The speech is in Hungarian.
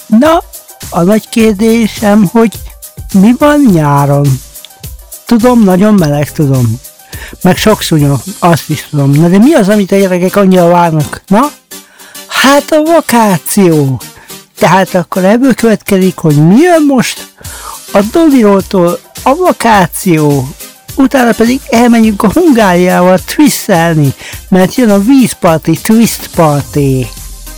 Na, a nagy kérdésem, hogy mi van nyáron? Tudom, nagyon meleg, tudom. Meg sok szúnyog, azt is tudom. Na de mi az, amit a gyerekek annyira várnak? Na? Hát a vakáció! Tehát akkor ebből következik, hogy mi jön most? A Dolirótól a vakáció! Utána pedig elmenjünk a Hungáriával twistelni, mert jön a vízparti, twist party.